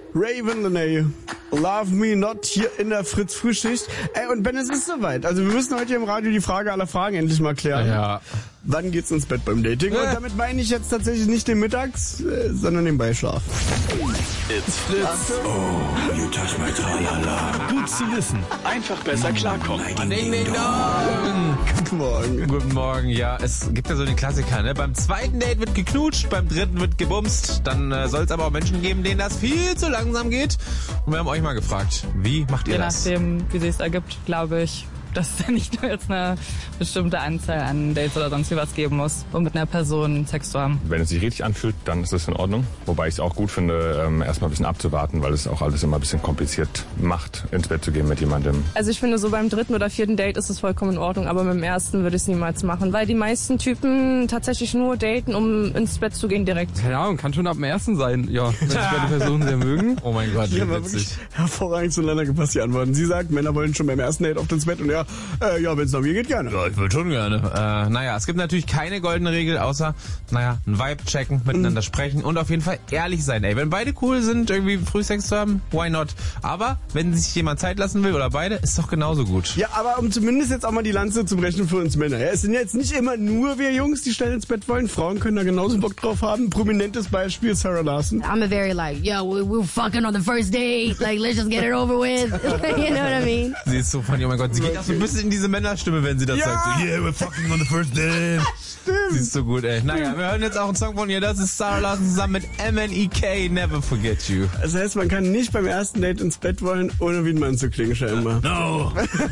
Raven Lenay, Love Me Not hier in der Fritz-Frühschicht. Und Ben, es ist soweit. Also wir müssen heute hier im Radio die Frage aller Fragen endlich mal klären. Ja. Wann geht's ins Bett beim Dating? Und damit meine ich jetzt tatsächlich nicht den Mittags, sondern den Beischlaf. It's Fritz. Oh, you touch my tralala. Gut zu wissen. Einfach besser klarkommen. Ding, ding, dong. Guten Morgen. Guten Morgen, ja, es gibt ja so die Klassiker, ne? Beim zweiten Date wird geknutscht, beim dritten wird gebumst. Dann soll es aber auch Menschen geben, denen das viel zu langsam geht. Und wir haben euch mal gefragt, wie macht ihr das? Je nachdem, wie sich es ergibt, glaube ich, dass es da nicht nur jetzt eine bestimmte Anzahl an Dates oder sonst wie was geben muss, um mit einer Person Sex zu haben. Wenn es sich richtig anfühlt, dann ist das in Ordnung. Wobei ich es auch gut finde, erstmal ein bisschen abzuwarten, weil es auch alles immer ein bisschen kompliziert macht, ins Bett zu gehen mit jemandem. Also ich finde, so beim dritten oder vierten Date ist es vollkommen in Ordnung, aber beim ersten würde ich es niemals machen, weil die meisten Typen tatsächlich nur daten, um ins Bett zu gehen direkt. Ja, und kann schon ab dem ersten sein, ja, wenn sich beide Personen sehr mögen. Oh mein Gott, Die wie haben wir witzig. wirklich hervorragend zueinander gepasst, die Antworten. Sie sagt, Männer wollen schon beim ersten Date oft ins Bett und ja, wenn es nach mir geht, gerne. Ja, ich würde schon gerne. Naja, es gibt natürlich keine goldene Regel, außer, ein Vibe checken, miteinander sprechen und auf jeden Fall ehrlich sein. Ey, wenn beide cool sind, irgendwie früh Sex zu haben, why not? Aber wenn sich jemand Zeit lassen will oder beide, ist doch genauso gut. Ja, aber um zumindest jetzt auch mal die Lanze zu brechen für uns Männer. Ja, es sind jetzt nicht immer nur wir Jungs, die schnell ins Bett wollen. Frauen können da genauso Bock drauf haben. Prominentes Beispiel Sarah Larson. I'm a very we're fucking on the first date. Like, let's just get it over with. You know what I mean? Sie ist so funny, oh mein Gott. Sie geht auch so ein bisschen in diese Männerstimme, wenn sie das sagt. So, yeah, we're fucking on the first date. Sie ist so gut, ey. Naja, wir hören jetzt auch einen Song von ihr. Das ist Sarah Larson zusammen mit MNEK, Never Forget You. Das heißt, man kann nicht beim ersten Date ins Bett wollen, ohne wie ein Mann zu klingen, scheinbar. No.